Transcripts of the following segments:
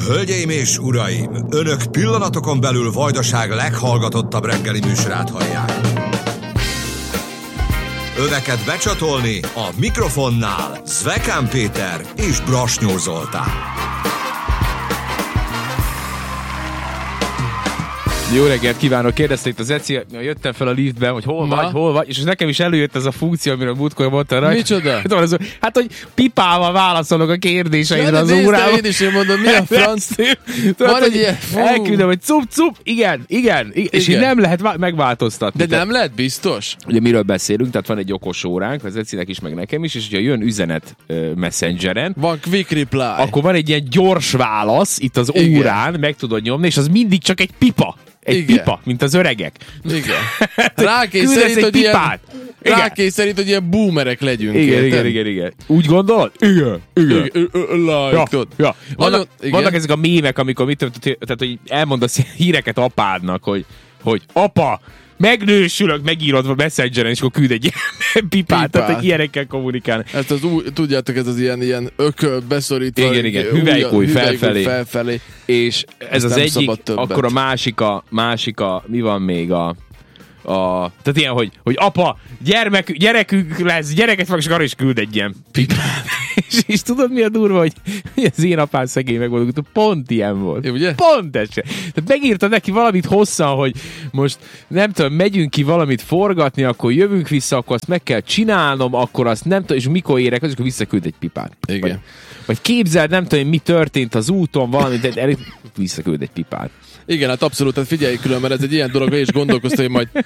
Hölgyeim és uraim, önök pillanatokon belül Vajdaság leghallgatottabb reggeli műsorát hallják. Öveket becsatolni a mikrofonnál Zvekán Péter és Brasnyó Zoltán. Jó reggelt kívánok! Kérdezte itt az Eci, jöttem fel a liftben, hogy hol vagy, és nekem is előjött ez a funkció, amiről múltkor mondta rá. Micsoda? Hát, hogy pipával válaszolok a kérdéseidre az órában. Én is mondom, mi a franc? Van egy ilyen... Elküldöm, hogy cup, igen. És így nem lehet megváltoztatni. De nem lehet biztos? Ugye miről beszélünk, tehát van egy okos óránk, az Ecinek is, meg nekem is, és hogyha jön üzenet Messengeren, van quick reply. Akkor van egy ilyen gyors válasz itt az órán, meg tudod nyomni, és az mindig csak egy pipa. Pipa, mint az öregek. Igen. Rákényszerít, hogy ilyen boomerek legyünk. Igen. Úgy gondolod? Igen. Like-od. Ja. Vannak ezek a mémek, amikor tehát, hogy elmondasz híreket apádnak, hogy apa, megnősülök, megírod a Messengeren, és akkor küld egy ilyen pipát. Tehát, hogy ilyenekkel kommunikálni. Ezt tudjátok, ez az ilyen ököl beszorítva. Igen. Hüvelykúj felfelé. És ez az egyik, akkor a másika, mi van még tehát ilyen, hogy apa, gyerekünk lesz, gyereket fog, és arra is küld egy ilyen pipát. és tudod, mi a durva, hogy az én apám szegény megmondok, pont ilyen volt. Ja, ugye? Pont ez sem. Tehát megírta neki valamit hosszan, hogy most nem tudom, megyünk ki valamit forgatni, akkor jövünk vissza, akkor azt meg kell csinálnom, akkor azt nem tudom, és mikor érek, akkor visszaküld egy pipát. Igen. Vagy képzeld, nem tudom, mi történt az úton, valamit, de visszaküld egy Igen, hát abszolút, tehát figyelj külön, mert ez egy ilyen dolog, és gondolkoztam, hogy majd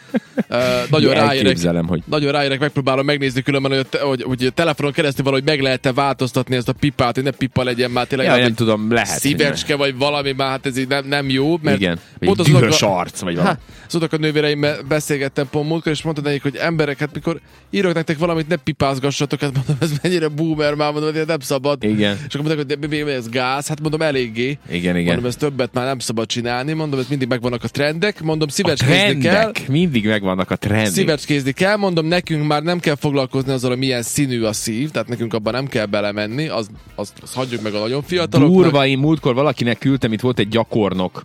nagyon ráérek, megpróbálom megnézni különben, hogy telefonon keresztül valahogy meg lehet-e változtatni ezt a pipát, hogy ne pipa legyen már tényleg. Ja, nem tudom, lehet. Szívecske, vagy valami, már hát ez így nem jó. Mert igen, vagy dühös arc, vagy valami. Az unokanővéreimmel beszélgettem pont múltkor, és mondta nekik, hogy emberek, hát mikor írok nektek valamit, ne pipázgassatok, hát mondom, ez mennyire boomer, már mondom, hogy nem szabad. Igen. És akkor mondták, hogy de ez gáz, hát mondom, eléggé. Igen. Mondom, ez többet már nem szabad csinálni, mondom, ez mindig megvannak a trendek, mondom, szívecskézni kell. Mindig megvannak a trendek. Szívecskézni kell, mondom, nekünk már nem kell foglalkozni azzal, hogy milyen színű a szív, tehát nekünk abban nem kell belemenni, azt hagyjuk meg a nagyon fiataloknak. Durva, én múltkor valakinek küldtem, itt volt egy gyakornok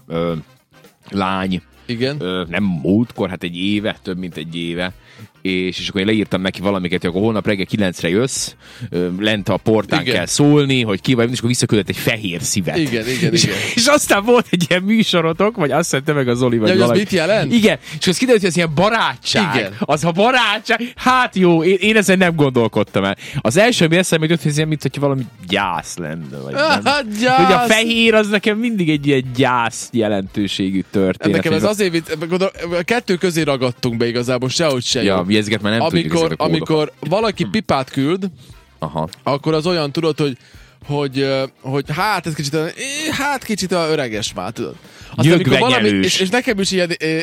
lány. Igen. Nem múltkor, hát több mint egy éve. És akkor én leírtam neki valamiket, hogy akkor holnap reggel 9-re jössz, lent a portán igen. kell szólni, hogy ki vagy, és akkor visszaküldött egy fehér szívet. Igen. És aztán volt egy ilyen műsorotok, vagy azt hiszem te meg a Zoli, vagy valami. Az mit jelent? Igen, és az kiderült, hogy ez ilyen barátság. Igen. Az a barátság, hát jó, én ezen nem gondolkodtam el. Az első, ami eszembe jutott, hogy ez ilyen, mint hogyha valami gyász lenne. Vagy gyász. Ugye a fehér az nekem mindig egy ilyen gyász jelentőségű történet. Nekem ez azért, a kettő közé ragadtunk be igazából, sehogy se jó. Ja, ezeket már nem tudjuk, amikor valaki pipát küld, akkor az olyan, tudod, hogy hát ez kicsit öreges már, tudod. Nyögvenyelős. És nekem is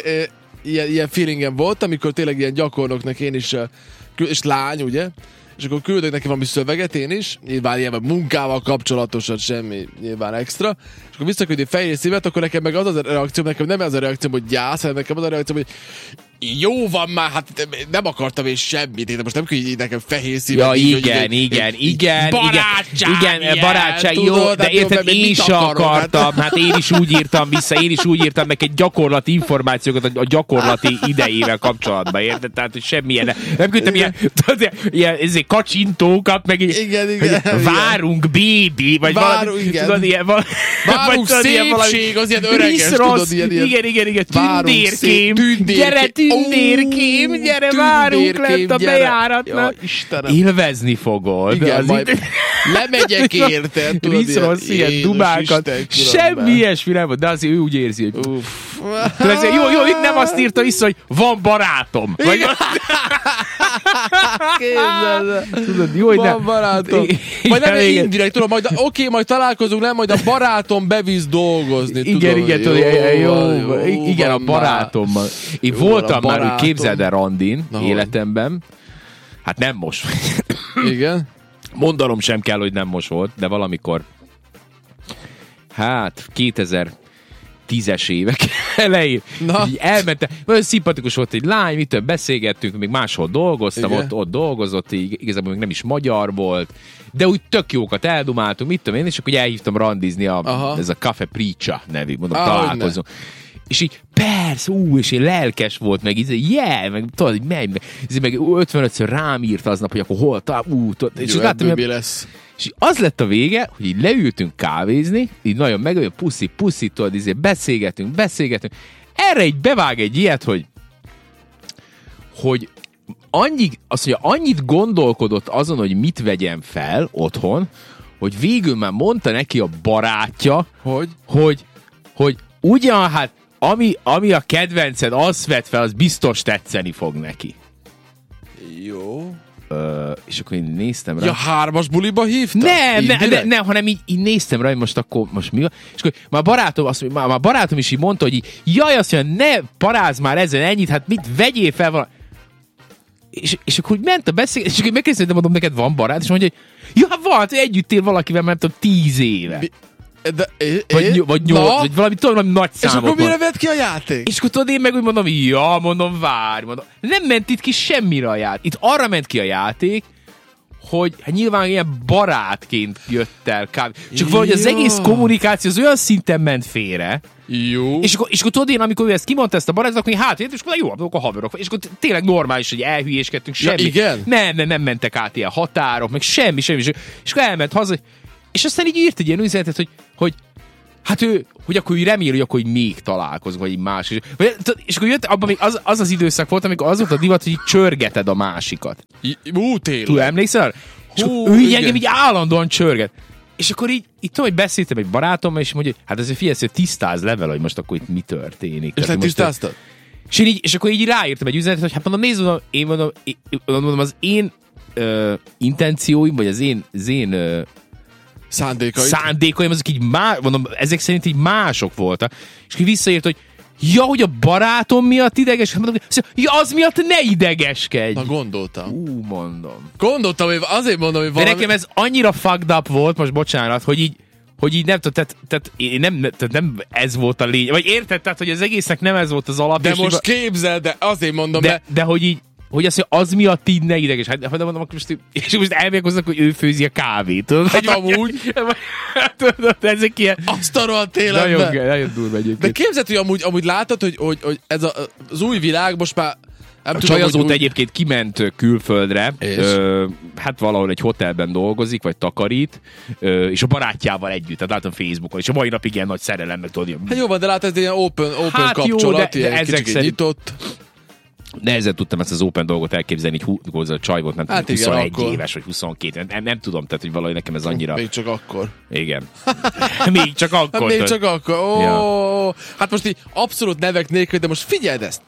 ilyen feelingem volt, amikor tényleg ilyen gyakornoknak én is, és lány, ugye? És akkor küldök neki valami szöveget én is, nyilván ilyen munkával kapcsolatosan, semmi nyilván extra, és akkor visszaküldi fehér szívet, akkor nekem meg az a reakció, nekem nem az a reakció, hogy gyász, hanem nekem az a reakció, hogy jó van már, hát nem akartam én semmit, én most nem kell nekem fehér szívet. Ja, igen. Barátság, jó, de érted, én is akartam, hát én is úgy írtam vissza, én is úgy írtam neki gyakorlati információkat a gyakorlati idejével kapcsolatban, érted? Tehát, hogy semmilyen, nem küldtem ilyen kacsintókat, meg igen, várunk, bébi, vagy valami, tudod, ilyen várunk szépség, az ilyen öreges, tudod, ilyen. Igen, tündérkém, gyere tündérkém, gyere, várunk lett a bejáratnál. Élvezni fogod. Igen, majd lemegyek érted, tudod, Risz-rossz ilyen dubákat, semmi ilyesmi nem volt, de azért ő úgy érzi, hogy jó, itt nem azt írta vissza, hogy van barátom. Képzeld. Tudod, jó, hogy van barátom. Majd nem indirekt, tudom, majd találkozunk, nem, majd a barátom bevisz dolgozni. Igen, a barátommal. Én voltam már, hogy képzeld el randin életemben. Hát nem most. Igen. Mondanom sem kell, hogy nem most volt, de valamikor 2010-es évek. leír. Így elmentem. Nagyon szimpatikus volt egy lány, mitől beszélgettünk, még máshol dolgoztam, ott dolgozott, így igazából még nem is magyar volt, de úgy tök jókat eldumáltunk, mit tudom én, és akkor elhívtam randizni ez a Café Priccia nevű, mondom, találkozunk. És így, persze, és én lelkes volt, meg így, meg tudod, meg 55-ször rám írt aznap, hogy akkor hol és láttam, lesz. És az lett a vége, hogy így leültünk kávézni, így nagyon meg, puszi, tudod, beszélgetünk. Erre így bevág egy ilyet, hogy annyit gondolkodott azon, hogy mit vegyen fel otthon, hogy végül már mondta neki a barátja, hogy ugyan, hát ami a kedvenced, azt vett fel, az biztos tetszeni fog neki. Jó. És akkor én néztem rá. Ja, 3-as buliba hívtad? Nem, hanem így néztem rá, hogy most mi van. És akkor már a barátom is így mondta, hogy jaj, azt mondja, ne parázz már ezen ennyit, hát mit vegyél fel valami. És akkor úgy ment a beszélgetés, és akkor megkérdeztem, mondom, neked van barát? És mondja, hogy ja, van, együtt él valakivel, nem tudom, 10 éve. Vagy 8, vagy valami nagy számot. És akkor mire vett ki a játék? És akkor tudod, én meg úgy mondom, várj. Nem ment itt ki semmire a játék. Itt arra ment ki a játék, hogy hát nyilván ilyen barátként jött el kb. Csak valahogy az egész kommunikáció az olyan szinten ment félre. Jó. És akkor tudod, én amikor ezt kimondta ezt a barátot, akkor én és akkor jó, akkor haverok. És akkor tényleg normális, hogy elhülyéskedtünk, semmi. Ja, igen? Nem mentek át ilyen határok, meg semmi. És akkor elment haza. És aztán így írt egy ilyen üzenetet, hogy hát hogy akkor úgy remél, hogy akkor így még találkozunk, vagy így más. És akkor jött, abban még az időszak volt, amikor az volt a divat, hogy így csörgeted a másikat. Tényleg. Tudod, emlékszel? És ő így engem így állandóan csörget. És akkor így tudom, hogy beszéltem egy barátommal, és mondja, hát azért figyelj, hogy tisztáz level, hogy most akkor itt mi történik. És te tisztáztad? És akkor így ráírtam egy üzenetet, hogy hát mondom, nézd, mondom, az én intencióim, vagy az én szándékaim, azok így mondom, ezek szerint így mások voltak. És ki visszaírt, hogy ja, hogy a barátom miatt ideges, mondom, ja, az miatt ne idegeskedj. Na, gondoltam. Gondoltam, hogy azért mondom, hogy valami... De nekem ez annyira fucked up volt, most bocsánat, hogy így nem tudom, tehát nem ez volt a lény. Vagy érted, tehát, hogy az egésznek nem ez volt az alap. De most képzeld, de azért mondom, de hogy így hogy azt mondja, az miatt így ne ideges. Hát de mondom, és most elmélkoznak, hogy ő főzi a kávét. Tudod? Hát amúgy. Tudod, ezek ilyen... Azt a rohadt életben. Nagyon durva egyébként. De képzeld, hogy amúgy látod, hogy ez az új világ most már... A csaj azóta egyébként kiment külföldre, hát valahol egy hotelben dolgozik, vagy takarít, és a barátjával együtt, tehát látom Facebookon, és a mai napig ilyen nagy szerelemnek tudod. Hát jó van, de látod, ez ilyen open hát kapcsolat, jó, ilyen kicsit nyitott. Nehezen tudtam ezt az open dolgot elképzelni, hogy a csaj volt, nem hát tudom, 21 igen, éves, vagy 22, nem tudom, tehát, hogy valahogy nekem ez annyira... Még csak akkor. Igen. Még csak akkor. Hát még csak akkor. Ja. Hát most így abszolút nevek nélkül, de most figyeld ezt.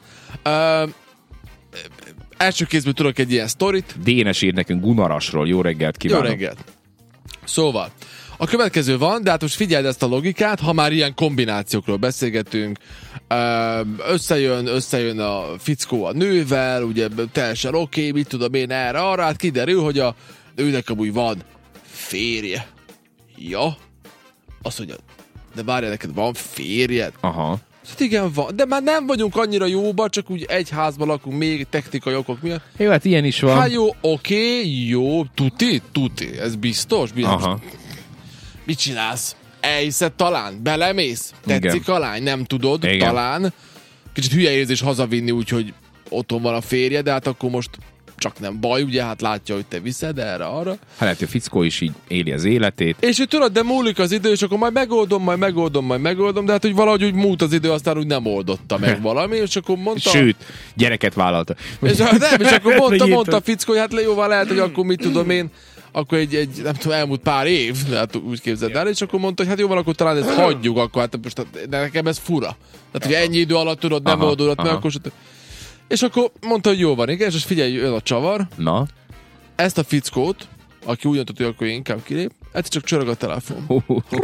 Első kézből tudok egy ilyen sztorit. Dénes ír nekünk Gunarasról. Jó reggelt kívánok. Jó reggelt. Szóval, a következő van, de hát most figyeld ezt a logikát, ha már ilyen kombinációkról beszélgetünk, összejön a fickó a nővel, ugye teljesen oké, mit tudom én erre-arra, hát kiderül, hogy a nőnek amúgy van férje. Ja? Azt mondja, de várjál, neked van férjed? Aha. Hát igen, van, de már nem vagyunk annyira jóba, csak úgy egy házban lakunk még technikai okok miatt. Jó, hát ilyen is van. Hát jó, oké, jó, tuti, ez biztos? Aha. Mit csinálsz? Elhiszed talán? Belemész? Tetszik a lány? Nem tudod? Igen. Talán. Kicsit hülye érzés hazavinni, úgyhogy otthon van a férje, de hát akkor most csak nem baj, ugye, hát látja, hogy te viszed erre-arra. Hát lehet, hogy a fickó is így éli az életét. És hogy tudod, de múlik az idő, és akkor majd megoldom, de hát, hogy valahogy úgy múlt az idő, aztán úgy nem oldotta meg valami, és akkor mondta... Sőt, gyereket vállalta. És akkor mondta a fickó, hogy hát jóval lehet, hogy akkor mit tudom én, akkor egy nem tudom, elmúlt pár év, hát úgy képzeld el, és akkor mondta, hogy hát jó van, akkor talán ezt hagyjuk, akkor hát most nekem ez fura. Tehát, hogy ennyi idő alatt tudod, nem oldódott meg, akkor... És akkor mondta, hogy jó van, igen, és figyelj, jön a csavar. Na? Ezt a fickót, aki úgy mondta, hogy akkor inkább kilép, egyszer csak csörög a telefon.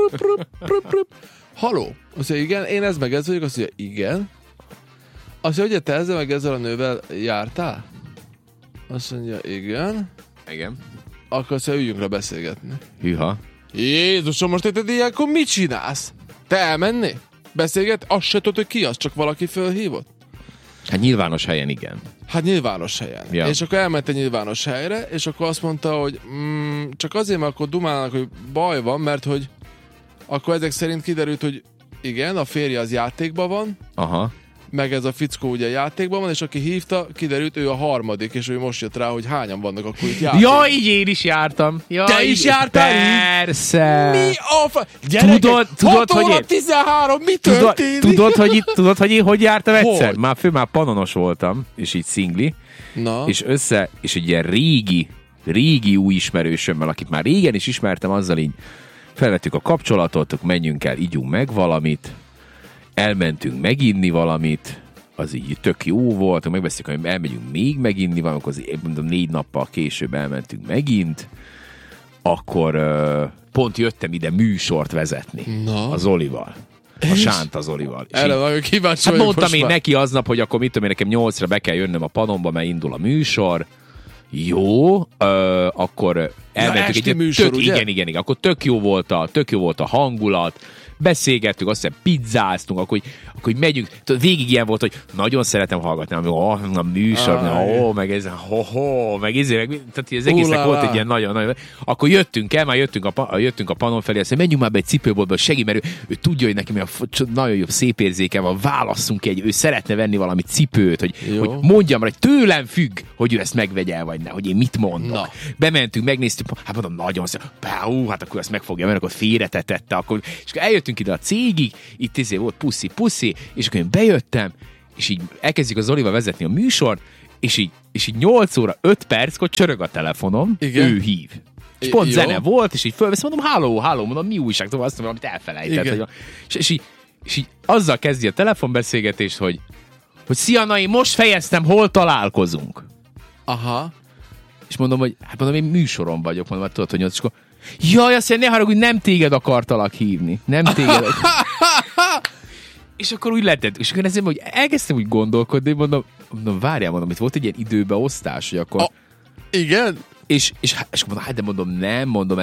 Haló? Azt mondja, igen, én ez meg ez vagyok, azt mondja, igen. Azt mondja, hogy te ezzel meg ezzel a nővel jártál? Azt mondja, igen. Igen. Akkor azt mondja, üljünk rá beszélgetni. Hűha. Jézusom, most te ilyenkor mit csinálsz? Te elmennél? beszélget, azt se tudod, hogy ki az, csak valaki fölhívott? Hát nyilvános helyen igen. Hát nyilvános helyen. Ja. És akkor elment egy nyilvános helyre, és akkor azt mondta, hogy csak azért, mert akkor dumálnak, hogy baj van, mert hogy akkor ezek szerint kiderült, hogy igen, a férje az játékban van, aha, meg ez a fickó ugye játékban van, és aki hívta, kiderült, ő a harmadik, és ő most jött rá, hogy hányan vannak akkor itt játékban. Ja, így én is jártam. Ja, te is jártál? Persze. Mi a gyerekek, tudod, 6 óra 13, mi történik? Tudod, hogy én hogy jártam egyszer? Már panonos voltam, és így szingli. Na. És egy ilyen régi új ismerősömmel, akit már régen is ismertem, azzal így felvettük a kapcsolatot, menjünk el, ígyunk meg valamit, elmentünk meginni valamit, az így tök jó volt, megbeszéltük, hogy elmegyünk még meginni valamit, akkor mondom 4 nappal később elmentünk megint, akkor pont jöttem ide műsort vezetni a Zolival. A Sánta Zolival. Erre nagyon kíváncsi hát mondtam én neki aznap, hogy akkor mit tudom én, nekem 8-ra be kell jönnöm a Panomba, mert indul a műsor. Jó, akkor elmentünk egy műsor, ugye? Igen, akkor tök jó volt a hangulat, beszélgettünk, azt hiszem pizzáztunk, akkor megyünk, végig ilyen volt, hogy nagyon szeretem hallgatni, a műsor, meg ez, tehát az egésznek volt egy ilyen nagyon, akkor jöttünk a Panon felé, azt mondja, menjünk már be egy cipőboltba, segít, mert ő tudja, hogy nekem nagyon jobb szép érzéke van, válasszunk ő szeretne venni valami cipőt, hogy mondjam rá, hogy tőlem függ, hogy ő ezt megvegye, vagy ne, hogy én mit mondok. Na. Bementünk, megnéztük, hát mondom, nagyon szép, hát akkor ezt meg fogja venni, akkor félretetette, akkor, és eljöttünk ide a cégig, itt volt puszi, és akkor én bejöttem, és így elkezdjük a Zolival vezetni a műsort, és így 8 óra 5 perckor csörög a telefonom, igen. Ő hív. És pont zene volt, és így fölvesz, mondom, halló, mondom, mi újság, tovább azt mondom, amit elfelejtett. És így azzal kezdi a telefonbeszélgetést, hogy szia, na, én most fejeztem, hol találkozunk. Aha. És mondom, én műsoron vagyok, mondom, hát tudod, hogy és akkor jaj, azt mondja, ne haragudj, nem téged akartalak hívni. Nem téged. És akkor úgy lehetett. És akkor ezért, hogy elkezdtem úgy gondolkodni, mondom, várjál, itt volt egy ilyen időbeosztás, hogy akkor... Igen? És mondom, hát de mondom,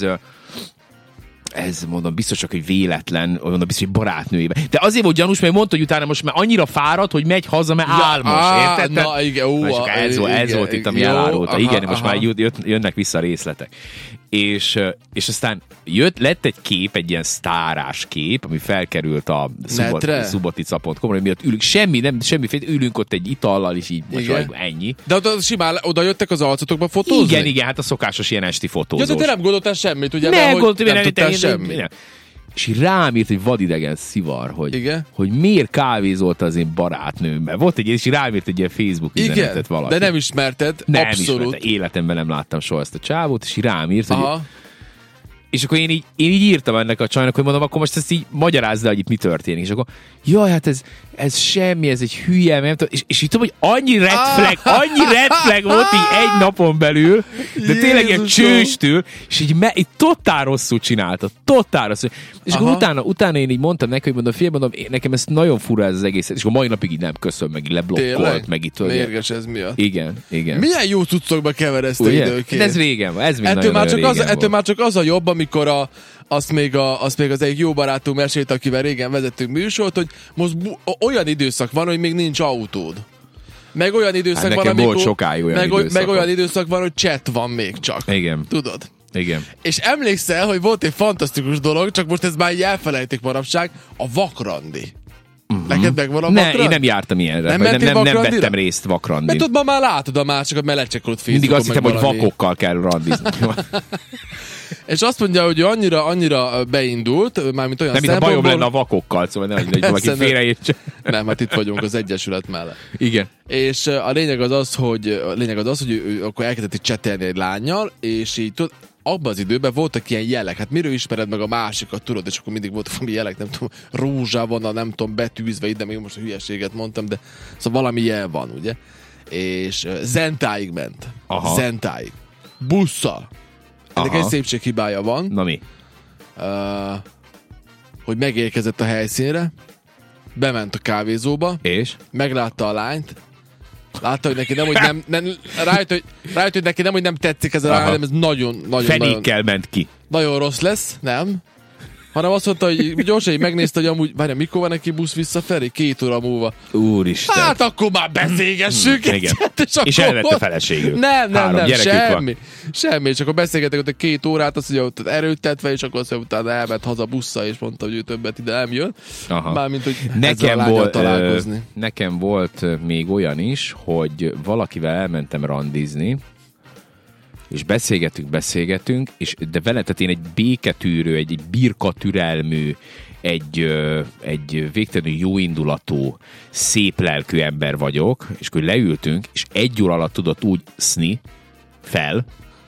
ez mondom, biztos csak, hogy véletlen, mondom, biztos, hogy barátnőjében. De azért volt gyanús, mert mondta, hogy utána most már annyira fáradt, hogy megy haza, mert álmos, érted? Na, igen, ez volt itt, ami elárulta. Igen, most már jönnek vissza részletek. És aztán lett egy kép, egy ilyen sztárás kép, ami felkerült a subotica.com-ra, miatt ülünk, ülünk ott egy itallal, és így most ennyi. De oda jöttek az arcotokba fotózni? Igen, hát a szokásos ilyen esti fotózós. Ja, de te nem gondoltál semmit, ugye? Nem tudtál semmit. És így rám írt egy vadidegen szivar, hogy miért kávézolta az én barátnőmmel. Volt és rám írt egy ilyen Facebook üzenetet valaki. De nem ismerted, abszolút. Életemben nem láttam soha ezt a csávót, és így rám írt, hogy... És akkor én így írtam ennek a csajnak, hogy mondom, akkor most ezt így magyarázd le, hogy itt mi történik. És akkor, jaj, hát ez semmi, ez egy hülye, nem tudom. És így tudom, hogy annyi red flag volt így egy napon belül, de tényleg ilyen csőstül, és így totál rosszul csinálta, totál rosszul. És akkor utána én így mondtam neki, hogy mondom, nekem ez nagyon fura ez az egész, és akkor mai napig így nem köszön, meg így leblokkolt, meg itt. Mérges ez miatt. Igen. Milyen jó cuccokba keverezte időként. De ez régen van, ez még ettől már csak az a jobb, amikor azt még az egyik jó barátom mesélt, akivel régen vezettünk műsort, hogy most olyan időszak van, hogy még nincs autód. Meg olyan időszak van, amikor... Meg olyan időszak van, hogy chat van még csak. Igen. Tudod? Igen. És emlékszel, hogy volt egy fantasztikus dolog, csak most ez már így elfelejtik manapság, a vakrandi. Neked megvan a vakrand? Én nem jártam ilyenre. Nem vettem részt vakrandin. Mert tudod, már látod a másokat, mert lecsekkolod Facebookon. Mindig azt hittem, hogy vakokkal kell randizni. És azt mondja, hogy annyira beindult, mármint olyan szempontból... Nem, bajom lenne a vakokkal, szóval nehogy valaki félreértse. Nem, hát itt vagyunk az Egyesület mellett. Igen. És a lényeg az az, hogy ő akkor elkezdett itt csetelni egy lánnyal, és így tudod, abban az időben voltak ilyen jelek, hát miről ismered meg a másikat, tudod, és akkor mindig voltak valami jelek, nem tudom, rózsában, nem tudom, betűzve ide, még most a hülyeséget mondtam, de szóval valami jel van, ugye? És Zentáig ment. Aha. Zentáig. Busszal. Ennek egy szépséghibája van. Na mi? Hogy megérkezett a helyszínre, bement a kávézóba, és? Meglátta a lányt, látta, hogy neki rájött, hogy neki nem, hogy nem tetszik ez a lány, hanem ez nagyon fenékkel ment ki. Nagyon rossz lesz, nem? Hanem azt mondta, hogy gyorsan így megnézte, hogy amúgy, várja, mikor van neki busz visszafelé? 2 óra múlva. Úristen. Hát akkor már beszélgessük. És elvett a feleségük. Nem, semmi. És akkor beszélgetek ott 2 órát, azt ugye ott erőltetve, és akkor aztán utána elment haza busszal, és mondta, hogy ő többet ide nem jön. Mármint, hogy ezzel a lányal találkozni. Nekem volt még olyan is, hogy valakivel elmentem randizni, és beszélgetünk, és de vele, tehát én egy béketűrő, egy birkatürelmű, egy végtelenül jóindulatú, szép lelkű ember vagyok, és akkor leültünk, és 1 óra alatt tudott úgy szni fel,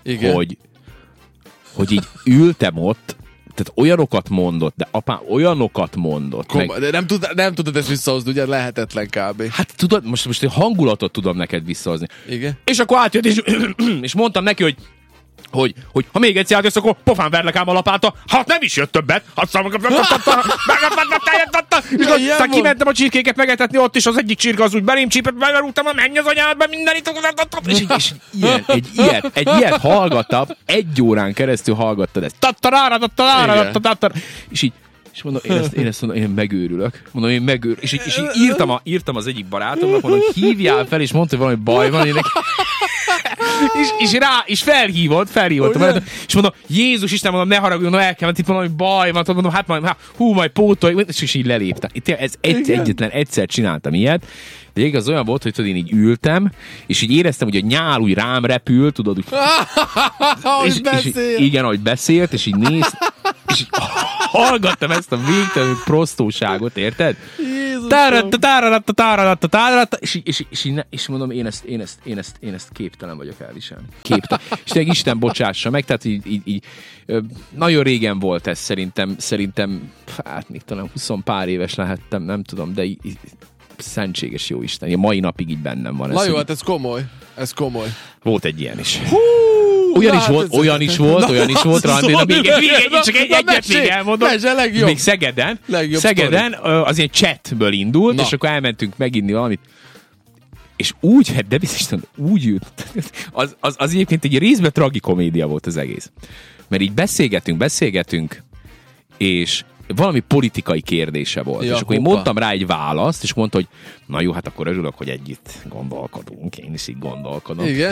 hogy így ültem ott, tehát olyanokat mondott, de apám olyanokat mondott. De nem tudod ezt visszahozni, ugye lehetetlen kb. Hát tudod, most egy hangulatot tudom neked visszahozni. Igen. És akkor átjött, és mondtam neki, hogy ha még egyszer átjössz, akkor pofán verlek ám a lapáta. Hát nem is jött többet. És aztán kimentem a csirkéket megetetni ott, és az egyik csirke az úgy belém csípett, belerúgtam a menj az anyádba, mindenit. És egy ilyet hallgattam, 1 órán keresztül hallgattad ezt. És így, és mondom, én ezt mondom, én megőrülök. Mondom, én megőrülök. És így írtam az egyik barátomnak, mondom, hívjál fel, és mondta, hogy valami baj van. És felhívott, és mondom, Jézus Isten, mondom, ne haragudjon, el kell, itt valami baj van, mondom, hát majd pótolj, és így leléptem. Ez egyetlen egyszer csináltam ilyet, de igaz olyan volt, hogy tudod, én így ültem, és így éreztem, hogy a nyál úgy rám repül, tudod, úgy... Igen, ahogy beszélt, és így néz, és így hallgattam ezt a végtelenül prostóságot, érted? És mondom, én ezt képtelen vagyok elviselni. Képtelen. És tényleg Isten bocsássa meg, tehát így nagyon régen volt ez szerintem, hát még talán 20 pár éves lehettem, nem tudom, de szentséges jó Isten. Mai napig így bennem van. Na jó, hát ez komoly. Volt egy ilyen is. Olyan is volt, csak egyet még elmondom. Még Szegeden az ilyen chatből indult, és akkor elmentünk meginni valamit. És úgy, de biztosan úgy jött. Az egyébként egy részben tragikomédia volt az egész. Mert így beszélgetünk, és valami politikai kérdése volt. Ja, és akkor én mondtam rá egy választ, és mondta, hogy na jó, hát akkor örülök, hogy együtt gondolkodunk. Én is így gondolkodom. Igen.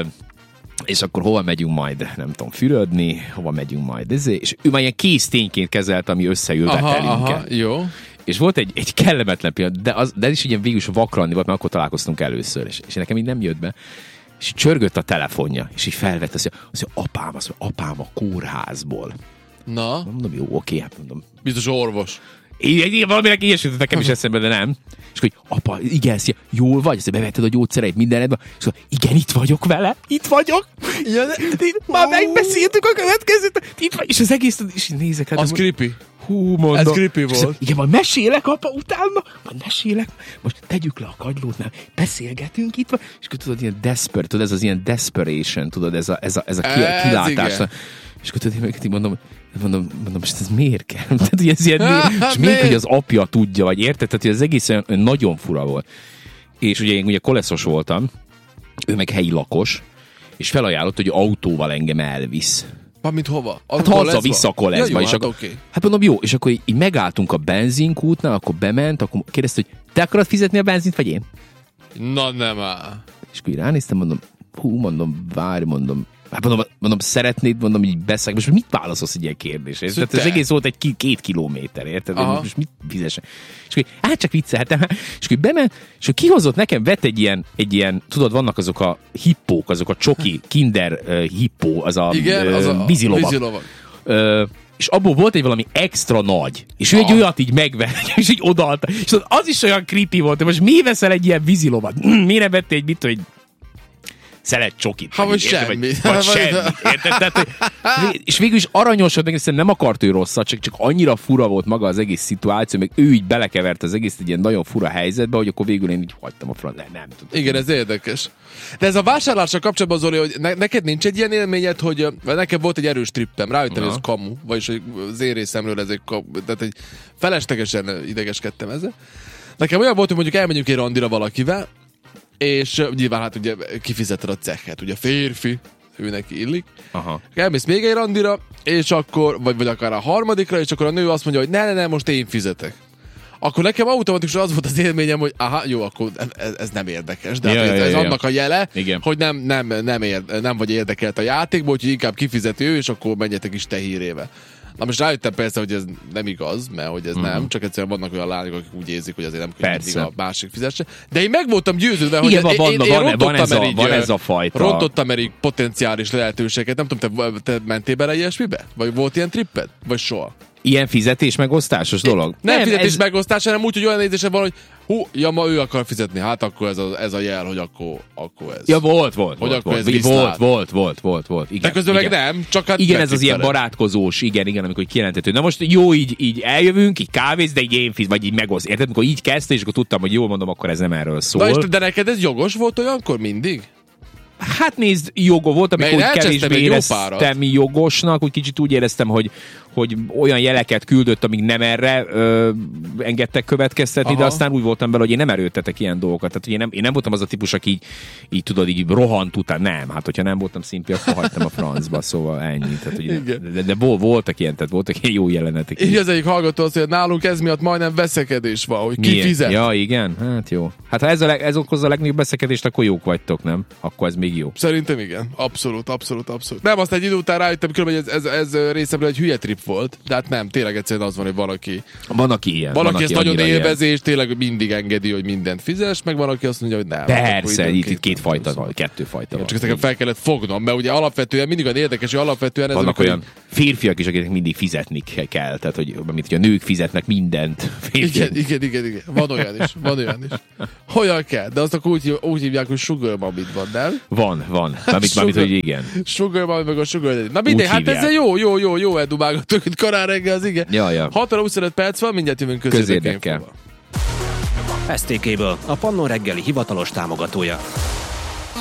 És akkor hova megyünk majd, nem tudom, fürödni, hova megyünk majd, és ő már ilyen kész tényként kezelt, ami összeül velünk. Jó. És volt egy kellemetlen pillanat, de is ilyen végül is vakranni volt, mert akkor találkoztunk először, és nekem így nem jött be. És csörgött a telefonja, és így felvett, azt mondja, apám a kórházból. Na? Mondom, jó, oké, hát mondom. Biztos orvos. Valaminek ilyesült nekem is eszembe, de nem. És akkor, apa, igen, szia, jól vagy? Azt bevetted a gyógyszereit mindenedbe? És akkor, igen, itt vagyok vele, itt vagyok. Ja, már megbeszéltük a következőt. Itt vagy. És az egész, és nézek. Az creepy. Mondom. Ez creepy volt. Igen, majd mesélek, apa, utána. Majd mesélek. Most tegyük le a kagylót, mert beszélgetünk itt van. És akkor tudod, ilyen desperate, tudod, ez az ilyen desperation, tudod, ez a kilátás. És akkor tudod, én mondom, most ez miért kell? Tehát, hogy ez ilyen, és még, hogy az apja tudja, vagy érted? Tehát, hogy az egész olyan nagyon fura volt. És ugye én ugye koleszos voltam, ő meg helyi lakos, és felajánlott, hogy autóval engem elvisz. Mint hova? Hát haza-vissza Koleszba. Ja, okay. Hát mondom, jó, és akkor így megálltunk a benzinkútnál, akkor bement, akkor kérdezte, hogy te akarod fizetni a benzint, vagy én? Na nem áll. És akkor így ránéztem, várj, mondom, szeretnéd, így beszélni. Most mit válaszolsz egy ilyen kérdésre? Tehát az egész volt egy 2 kilométer, érted? Most mit fizesen? És akkor hát csak vicceltem. És akkor bement, és akkor kihozott nekem, vett egy ilyen, tudod, vannak azok a hippók, azok a csoki, kinder hippó, az a vízilovag. És abból volt egy valami extra nagy. És ő egy olyat így megvett, és így odaadta. És az is olyan creepy volt, hogy most mi veszel egy ilyen vízilovat? Miért nem vettél egy szelet csokit. Vagy semmi. Vagy semmi. Érted? És végül is aranyosod, meg nem akart ő rosszat, csak annyira fura volt maga az egész szituáció, meg ő így belekevert az egész egy ilyen nagyon fura helyzetbe, hogy akkor végül én így hagytam a francot. Nem tudom. Igen, ez érdekes. De ez a vásárlással kapcsolatban, Zoli, hogy neked nincs egy ilyen élményed, hogy nekem volt egy erős trippem, rájöttem, hogy ez kamu, vagyis az én részemről ez egy kamu, tehát egy feleslegesen idegeskedtem ezzel. Nekem olyan volt, hogy mondjuk elmegyünk egy randira valakivel, és nyilván hát ugye kifizeted a cekhet, ugye férfi, ő neki illik. Aha. Elmész még egy randira, és akkor, vagy akár a harmadikra, és akkor a nő azt mondja, hogy ne, most én fizetek. Akkor nekem automatikusan az volt az élményem, hogy jó, akkor ez nem érdekes, de ez annak a jele, igen, hogy nem vagy érdekelt a játékból, úgyhogy inkább kifizeti ő, és akkor menjetek is te hírével. Na most rájöttem persze, hogy ez nem igaz, mert hogy ez nem, csak egyszerűen vannak olyan lányok, akik úgy érzik, hogy azért nem kell mindig a másik fizesse. De én meg voltam győződve, hogy van ez a fajta. Rontottam elég potenciális lehetőséget. Nem tudom, te mentél bele ilyesmibe? Vagy volt ilyen tripped? Vagy soha? Ilyen fizetés megosztásos dolog? Nem fizetés megosztás, hanem úgy, hogy olyan nézése van, hogy ma ő akar fizetni, hát akkor ez a jel, hogy akkor ez. Ja, volt. Igen, de közben meg nem, csak hát igen, ez az ilyen barátkozós, igen, amikor kijelenthető. Na most jó, így eljövünk, így kávéz, de így én vagy így megoszt. Érted? Amikor így kezdte, és akkor tudtam, hogy jól mondom, akkor ez nem erről szól. De neked ez jogos volt olyankor mindig? Hát nézd, joga volt, amikor úgy kevésbé éreztem jogosnak, úgy kicsit úgy éreztem, hogy olyan jeleket küldött, amíg nem erre engedtek következtetni, de aztán úgy voltam vele, hogy én nem erőltetek ilyen dolgokat. Tehát én nem voltam az a típus, aki így tudod, így rohant után. Nem, hát hogyha nem voltam szimpi, akkor hagytam a francba, szóval ennyi. Tehát, de voltak ilyen, tehát voltak ilyen jó jelenetek. Így az egyik hallgató azt, hogy nálunk ez miatt majdnem veszekedés van, hogy ki fizet. Ja, igen, hát jó. Hát ha ez okozza a legnagyobb veszekedést, akkor jók vagytok, nem? Akkor ez még jó. Szerintem igen. Abszolút. Nem, azt egy idő után rájöttem, hogy ez részemről egy hülye trip volt, de hát nem, tényleg egyszerűen az van, hogy van, aki ezt nagyon élvezi, és tényleg mindig engedi, hogy mindent fizes, meg van, aki azt mondja, hogy nem. Persze, itt két fajta van, kettő fajta van. Csak ezt fel kellett fognom, mert ugye alapvetően mindig olyan érdekes, hogy alapvetően vannak olyan férfiak is, akiknek mindig fizetni kell, tehát hogy a nők fizetnek mindent. Igen. Van olyan is. Olyan kell, de azt akkor úgy hívják, hogy sugar momit van, nem? Van. Mármint, hogy igen. Sugar momit, meg a sugar daddy. Na mindegy, hát ezzel jó eldumálgatok itt korán reggel, az igen. Ja. 6-25 perc van, mindjárt jövünk közérdekkel. STK-ből, a Pannón reggeli hivatalos támogatója.